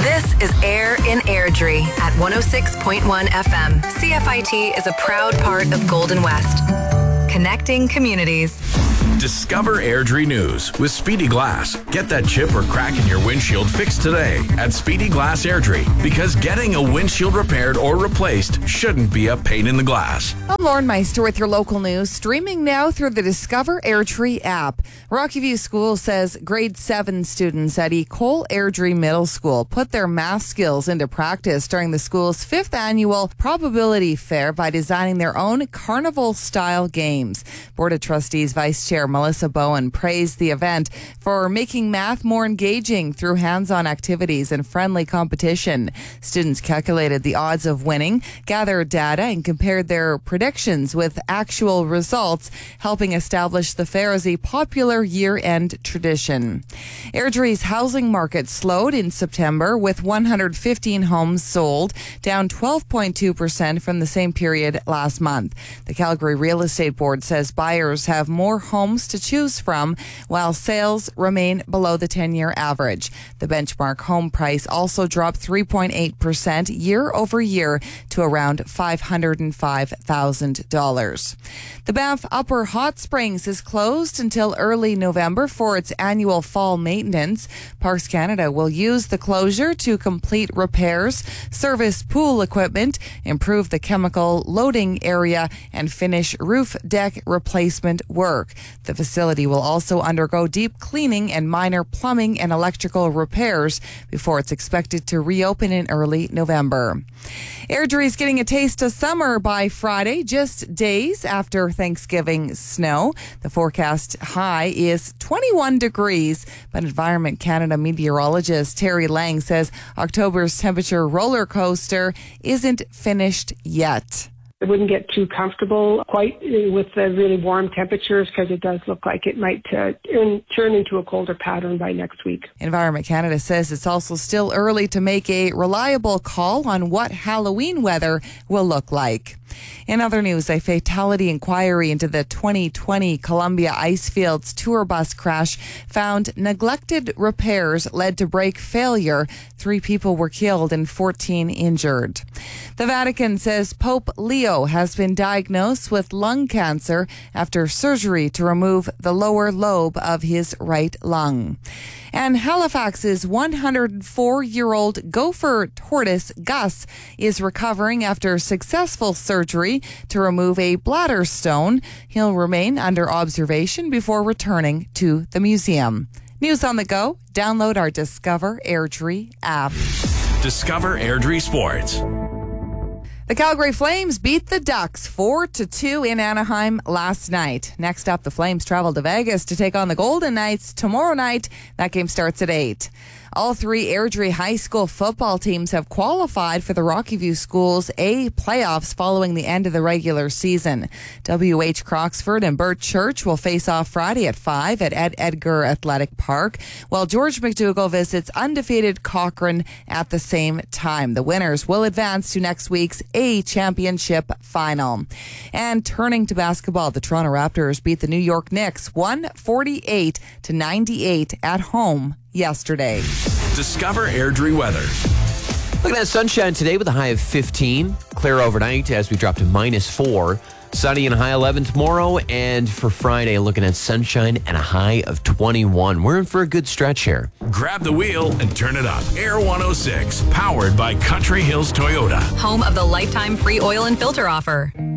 This is Air in Airdrie at 106.1 FM. CFIT is a proud part of Golden West. Connecting communities. Discover Airdrie News with Speedy Glass. Get that chip or crack in your windshield fixed today at Speedy Glass Airdrie, because getting a windshield repaired or replaced shouldn't be a pain in the glass. I'm Lauren Meister with your local news, streaming now through the Discover Airdrie app. Rocky View School says grade 7 students at Ecole Airdrie Middle School put their math skills into practice during the school's 5th annual probability fair by designing their own carnival-style games. Board of Trustees Vice Chair Melissa Bowen praised the event for making math more engaging through hands-on activities and friendly competition. Students calculated the odds of winning, gathered data, and compared their predictions with actual results, helping establish the fair as a popular year-end tradition. Airdrie's housing market slowed in September, with 115 homes sold, down 12.2% from the same period last month. The Calgary Real Estate Board says buyers have more homes to choose from, while sales remain below the 10-year average. The benchmark home price also dropped 3.8% year over year to around $505,000. The Banff Upper Hot Springs is closed until early November for its annual fall maintenance. Parks Canada will use the closure to complete repairs, service pool equipment, improve the chemical loading area, and finish roof deck replacement work. The facility will also undergo deep cleaning and minor plumbing and electrical repairs before it's expected to reopen in early November. Airdrie is getting a taste of summer by Friday, just days after Thanksgiving snow. The forecast high is 21 degrees, but Environment Canada meteorologist Terry Lang says October's temperature roller coaster isn't finished yet. I wouldn't get too comfortable quite with the really warm temperatures, because it does look like it might turn into a colder pattern by next week. Environment Canada says it's also still early to make a reliable call on what Halloween weather will look like. In other news, a fatality inquiry into the 2020 Columbia Icefields tour bus crash found neglected repairs led to brake failure. 3 people were killed and 14 injured. The Vatican says Pope Leo has been diagnosed with lung cancer after surgery to remove the lower lobe of his right lung. And Halifax's 104-year-old gopher tortoise, Gus, is recovering after successful surgery to remove a bladder stone. He'll remain under observation before returning to the museum. News on the go. Download our Discover Airdrie app. Discover Airdrie Sports. The Calgary Flames beat the Ducks 4-2 in Anaheim last night. Next up, the Flames travel to Vegas to take on the Golden Knights tomorrow night. That game starts at 8. All 3 Airdrie High School football teams have qualified for the Rocky View Schools A playoffs following the end of the regular season. W.H. Croxford and Burt Church will face off Friday at 5 at Ed Edgar Athletic Park, while George McDougall visits undefeated Cochrane at the same time. The winners will advance to next week's A championship final. And turning to basketball, the Toronto Raptors beat the New York Knicks 148-98 at home yesterday. Discover Airdrie weather. Looking at sunshine today with a high of 15. Clear overnight as we drop to -4. Sunny and a high 11 tomorrow. And for Friday, looking at sunshine and a high of 21. We're in for a good stretch here. Grab the wheel and turn it up. Air 106, powered by Country Hills Toyota. Home of the lifetime free oil and filter offer.